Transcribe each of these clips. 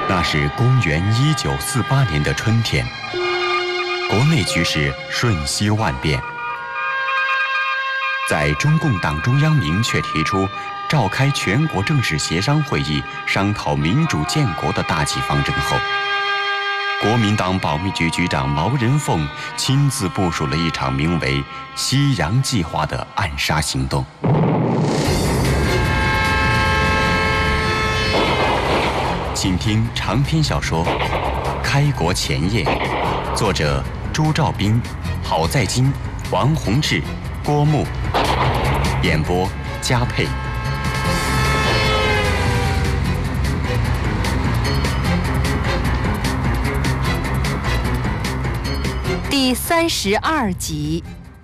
那是公元1948年的春天，国内局势瞬息万变。在中共党中央明确提出召开全国政治协商会议商讨民主建国的大计方针后，国民党保密局局长毛人凤亲自部署了一场名为“西洋计划”的暗杀行动。请听长篇小说《开国前夜》，作者朱兆斌、郝在金、王洪志、郭牧，演播嘉佩。 第32集。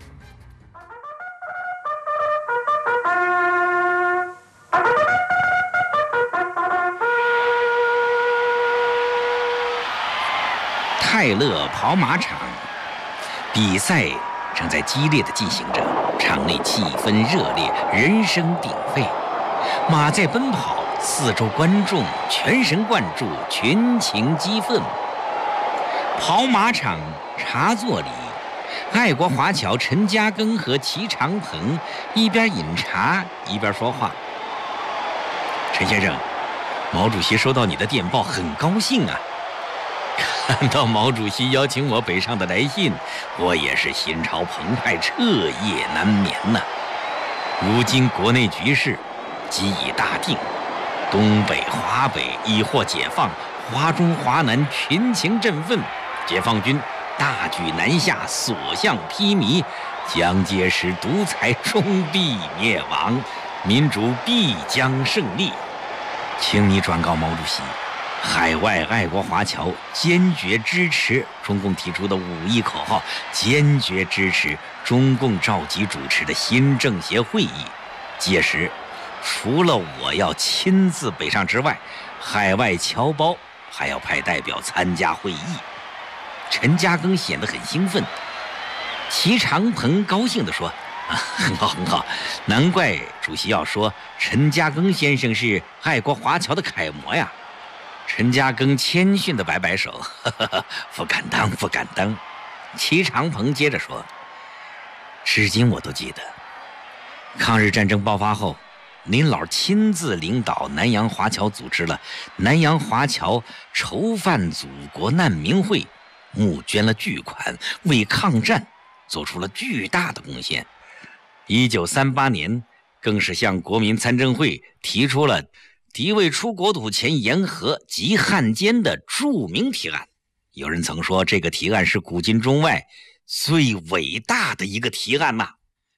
泰勒跑马场比赛正在激烈的进行着，场内气氛热烈，人声鼎沸，马在奔跑，四周观众全神贯注，群情激愤。跑马场茶座里，爱国华侨陈嘉庚和齐长鹏一边饮茶一边说话。陈先生，毛主席收到你的电报，很高兴啊。看到毛主席邀请我北上的来信，我也是心潮澎湃，彻夜难眠呐。如今国内局势既已大定，东北、华北已获解放，华中、华南群情振奋，解放军大举南下，所向披靡，蒋介石独裁终必灭亡，民主必将胜利。请你转告毛主席，海外爱国华侨坚决支持中共提出的5亿口号，坚决支持中共召集主持的新政协会议。届时，除了我要亲自北上之外，海外侨胞还要派代表参加会议。陈嘉庚显得很兴奋，齐长鹏高兴地说：“很好，很好，难怪主席要说陈嘉庚先生是爱国华侨的楷模呀。”陈嘉庚谦逊地摆摆手，呵呵，不敢当，不敢当。齐长鹏接着说：“至今我都记得，抗日战争爆发后，您老亲自领导南洋华侨组织了南洋华侨囚犯祖国难民会，募捐了巨款，为抗战做出了巨大的贡献。1938年，更是向国民参政会提出了敌卫出国土前沿河及汉奸的著名提案。有人曾说，这个提案是古今中外最伟大的一个提案呐。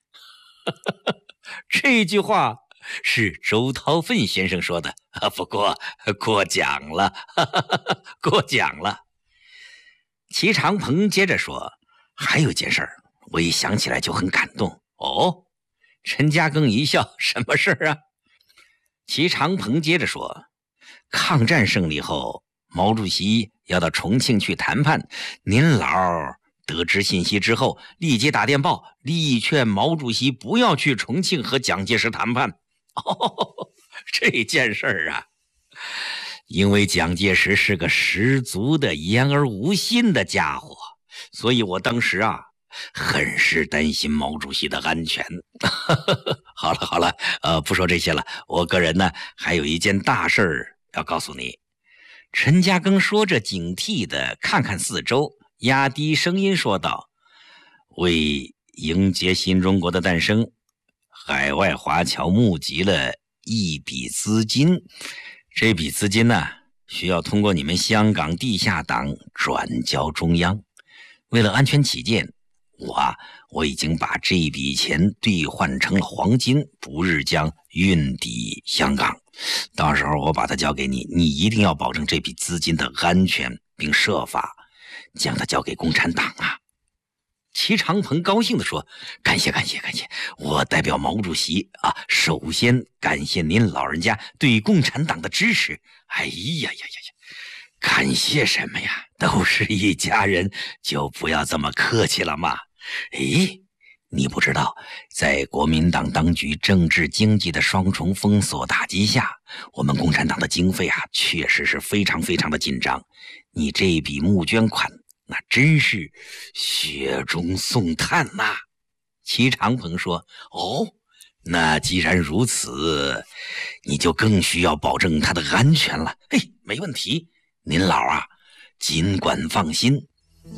这句话是周韬奋先生说的，不过过奖了，过奖了。齐长鹏接着说：“还有一件事儿，我一想起来就很感动。”哦，陈嘉庚一笑：“什么事儿啊？”齐长鹏接着说：“抗战胜利后，毛主席要到重庆去谈判，您老得知信息之后，立即打电报，力劝毛主席不要去重庆和蒋介石谈判。”哦，这件事儿啊，因为蒋介石是个十足的言而无信的家伙，所以我当时啊，很是担心毛主席的安全。好了好了，不说这些了，我个人呢还有一件大事儿要告诉你。陈嘉庚说着，警惕地看看四周，压低声音说道：“为迎接新中国的诞生，海外华侨募集了一笔资金，这笔资金呢，需要通过你们香港地下党转交中央。为了安全起见，我已经把这笔钱兑换成了黄金，不日将运抵香港。到时候我把它交给你，你一定要保证这笔资金的安全，并设法将它交给共产党啊！”齐长鹏高兴地说：“感谢感谢感谢！我代表毛主席啊，首先感谢您老人家对共产党的支持。哎呀呀呀呀！感谢什么呀？都是一家人，就不要这么客气了嘛。诶，你不知道，在国民党当局政治经济的双重封锁打击下， 我们共产党的经费啊，确实是非常非常的紧张。你这笔募捐款，那真是雪中送炭呐。齐长鹏说：哦，那既然如此，你就更需要保证他的安全了。嘿，没问题，您老啊，尽管放心。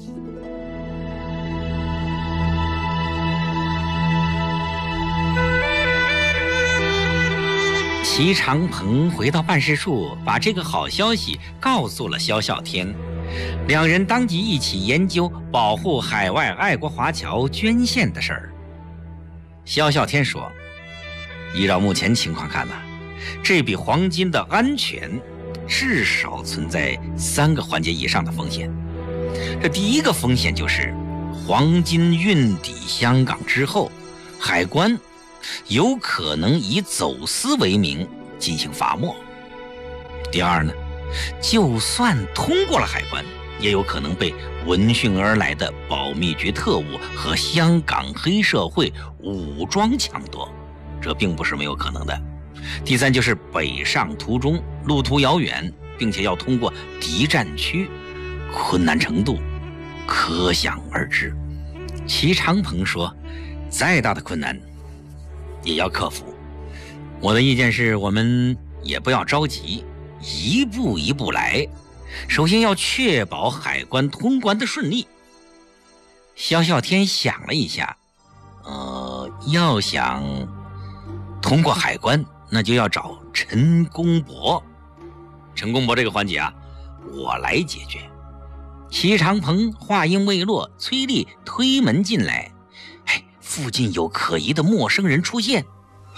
齐长鹏回到办事处，把这个好消息告诉了萧啸天，两人当即一起研究保护海外爱国华侨捐献的事儿。萧啸天说：依照目前情况看呢，这笔黄金的安全至少存在3个环节以上的风险。这第一个风险就是黄金运抵香港之后，海关有可能以走私为名进行罚没。第二呢，就算通过了海关，也有可能被闻讯而来的保密局特务和香港黑社会武装抢夺，这并不是没有可能的。第三就是北上途中路途遥远，并且要通过敌占区，困难程度可想而知。齐长鹏说：再大的困难也要克服。我的意见是，我们也不要着急，一步一步来。首先要确保海关通关的顺利。萧啸天想了一下，要想通过海关，那就要找陈公博。陈公博这个环节啊，我来解决。齐长鹏话音未落，崔丽推门进来，附近有可疑的陌生人出现。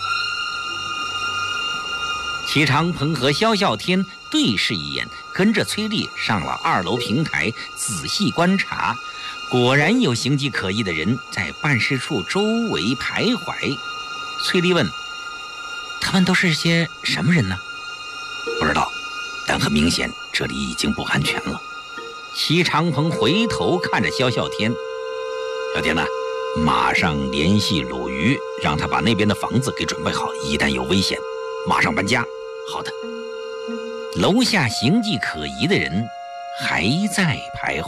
齐长鹏和萧啸天对视一眼，跟着崔丽上了2楼平台，仔细观察，果然有形迹可疑的人在办事处周围徘徊。崔丽问：他们都是些什么人呢？不知道，但很明显这里已经不安全了。齐长鹏回头看着萧啸天：小天呐，马上联系鲁豫，让他把那边的房子给准备好，一旦有危险马上搬家。好的。楼下形迹可疑的人还在徘徊。